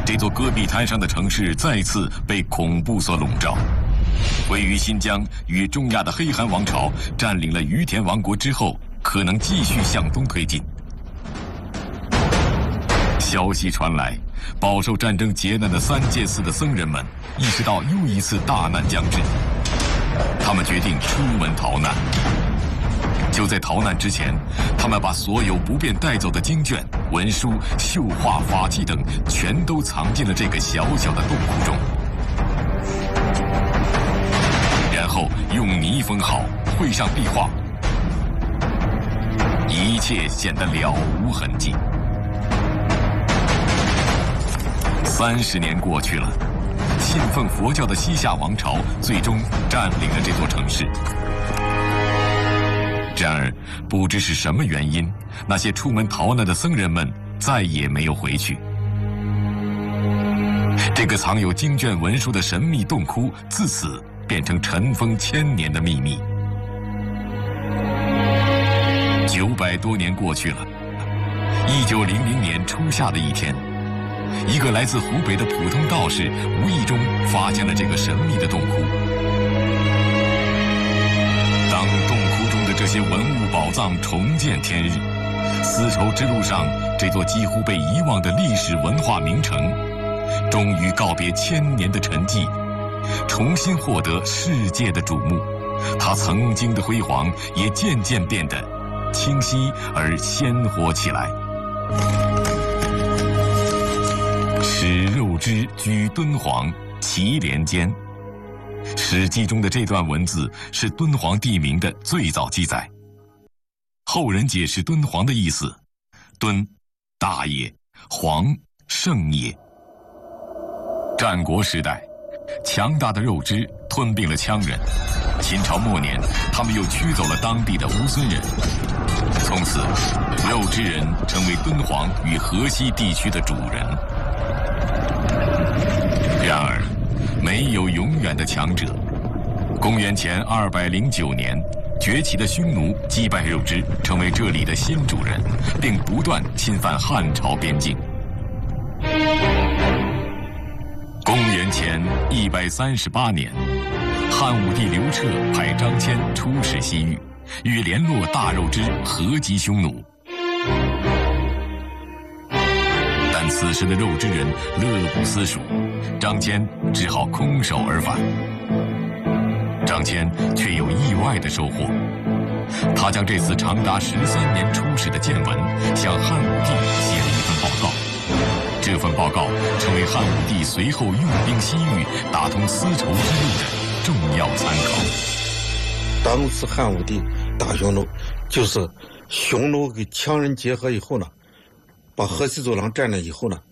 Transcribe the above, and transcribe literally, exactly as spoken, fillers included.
这座戈壁滩上的城市再次被恐怖所笼罩。位于新疆与中亚的黑汗王朝占领了于田王国之后，可能继续向东推进。消息传来，饱受战争劫难的三界寺的僧人们意识到又一次大难将至，他们决定出门逃难。就在逃难之前，他们把所有不便带走的经卷、文书、绣画、法器等全都藏进了这个小小的洞窟中，然后用泥封好，绘上壁画，一切显得了无痕迹。三十年过去了，信奉佛教的西夏王朝最终占领了这座城市。然而，不知是什么原因，那些出门逃难的僧人们再也没有回去。这个藏有经卷文书的神秘洞窟，自此变成尘封千年的秘密。九百多年过去了，一九零零年初夏的一天，一个来自湖北的普通道士无意中发现了这个神秘的洞窟。当洞窟中的这些文物宝藏重见天日，丝绸之路上这座几乎被遗忘的历史文化名城，终于告别千年的沉寂，重新获得世界的瞩目。它曾经的辉煌也渐渐变得清晰而鲜活起来。使肉之居敦煌，祁连间。史记中的这段文字是敦煌地名的最早记载。后人解释敦煌的意思：敦，大也；煌，盛也。战国时代，强大的肉支吞并了羌人。秦朝末年，他们又驱走了当地的乌孙人。从此，肉支人成为敦煌与河西地区的主人。然而，没有永远的强者。公元前二百零九年，崛起的匈奴击败肉支，成为这里的新主人，并不断侵犯汉朝边境。公元前一百三十八年，汉武帝刘彻派张骞出使西域，欲联络大肉支，合击匈奴。但此时的肉支人乐不思蜀，张骞只好空手而返。张骞却有意外的收获，他将这次长达十三年出使的见闻向汉武帝写了一份报告。这份报告成为汉武帝随后用兵西域、打通丝绸之路的重要参考。 当时汉武帝打匈奴，就是匈奴跟羌人结合以后呢，把河西走廊占了以后呢，